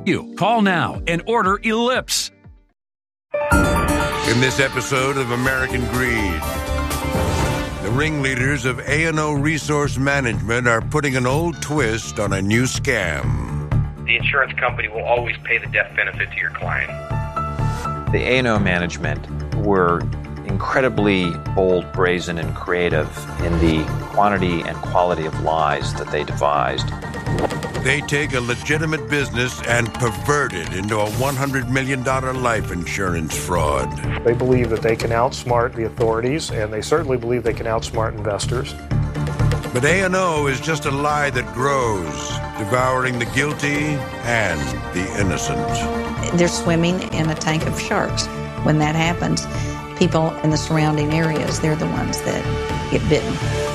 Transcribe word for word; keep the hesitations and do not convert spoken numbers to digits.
You call now and order Ellipse. In this episode of American Greed, the ringleaders of A and O Resource Management are putting an old twist on a new scam. The insurance company will always pay the death benefit to your client. The A and O management were incredibly bold, brazen, and creative in the quantity and quality of lies that they devised. They take a legitimate business and pervert it into a one hundred million dollars life insurance fraud. They believe that they can outsmart the authorities, and they certainly believe they can outsmart investors. But A and O is just a lie that grows, devouring the guilty and the innocent. They're swimming in a tank of sharks. When that happens, people in the surrounding areas, they're the ones that get bitten.